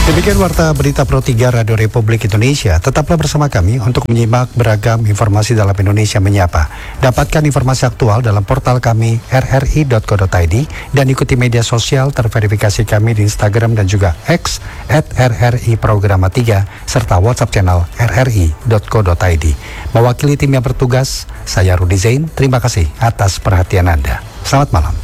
Demikian Warta Berita Pro 3 Radio Republik Indonesia. Tetaplah bersama kami untuk menyimak beragam informasi dalam Indonesia Menyapa. Dapatkan informasi aktual dalam portal kami rri.co.id dan ikuti media sosial terverifikasi kami di Instagram dan juga X @RRI-Programa 3 serta WhatsApp channel rri.co.id. Mewakili tim yang bertugas, saya Rudi Zain. Terima kasih atas perhatian Anda. Selamat malam.